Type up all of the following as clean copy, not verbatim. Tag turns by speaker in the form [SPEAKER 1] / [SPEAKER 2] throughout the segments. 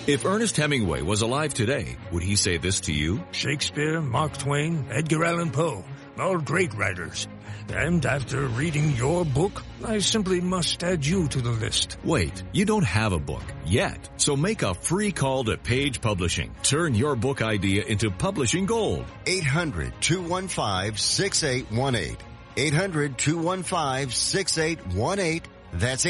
[SPEAKER 1] If Ernest Hemingway was alive today, would he say this to you?
[SPEAKER 2] Shakespeare, Mark Twain, Edgar Allan Poe, all great writers. And after reading your book, I simply must add you to the list.
[SPEAKER 1] Wait, you don't have a book yet. So make a free call to Page Publishing. Turn your book idea into publishing gold.
[SPEAKER 3] 800-215-6818. 800-215-6818. That's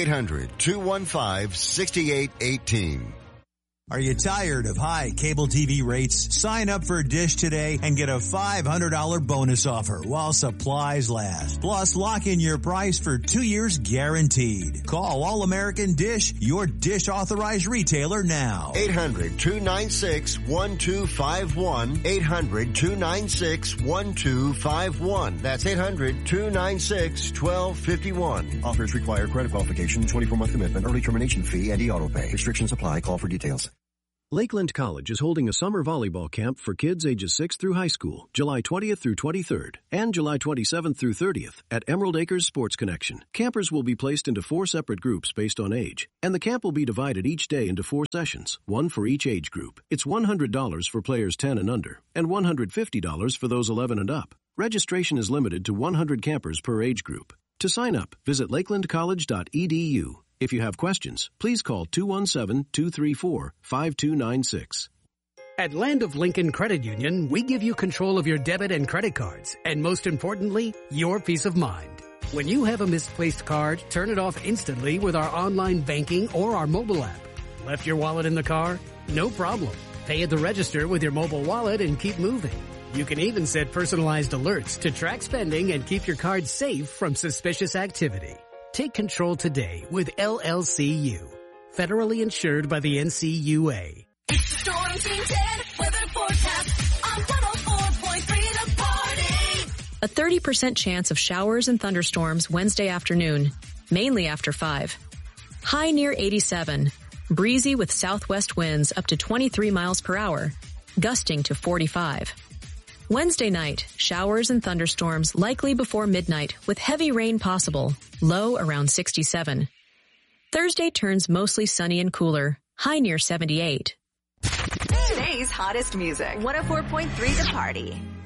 [SPEAKER 3] 800-215-6818.
[SPEAKER 4] Are you tired of high cable TV rates? Sign up for Dish today and get a $500 bonus offer while supplies last. Plus, lock in your price for 2 years guaranteed. Call All American Dish, your Dish authorized retailer now.
[SPEAKER 3] 800-296-1251. 800-296-1251. That's 800-296-1251. Offers require credit qualification, 24-month commitment, early termination fee, and e-auto pay. Restrictions apply. Call for details.
[SPEAKER 5] Lakeland College is holding a summer volleyball camp for kids ages 6 through high school, July 20th through 23rd, and July 27th through 30th at Emerald Acres Sports Connection. Campers will be placed into 4 separate groups based on age, and the camp will be divided each day into 4 sessions, one for each age group. It's $100 for players 10 and under, and $150 for those 11 and up. Registration is limited to 100 campers per age group. To sign up, visit lakelandcollege.edu. If you have questions, please call 217-234-5296.
[SPEAKER 6] At Land of Lincoln Credit Union, we give you control of your debit and credit cards, and most importantly, your peace of mind. When you have a misplaced card, turn it off instantly with our online banking or our mobile app. Left your wallet in the car? No problem. Pay at the register with your mobile wallet and keep moving. You can even set personalized alerts to track spending and keep your card safe from suspicious activity. Take control today with LLCU. Federally insured by the NCUA.
[SPEAKER 7] It's the Storm Team 10 weather forecast on 104.3 The Party.
[SPEAKER 8] A 30% chance of showers and thunderstorms Wednesday afternoon, mainly after 5. High near 87. Breezy with southwest winds up to 23 miles per hour, gusting to 45. Wednesday night, showers and thunderstorms likely before midnight with heavy rain possible, low around 67. Thursday turns mostly sunny and cooler, high near 78.
[SPEAKER 9] Today's hottest music, 104.3 The Party.